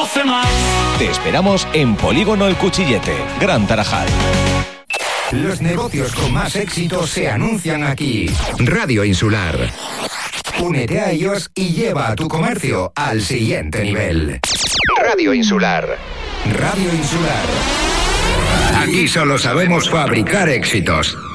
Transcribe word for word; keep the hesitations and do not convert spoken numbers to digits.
doce más. Te esperamos en Polígono El Cuchillete, Gran Tarajal. Los negocios con más éxito se anuncian aquí. Radio Insular. Únete a ellos y lleva a tu comercio al siguiente nivel. Radio Insular. Radio Insular. Aquí solo sabemos fabricar éxitos.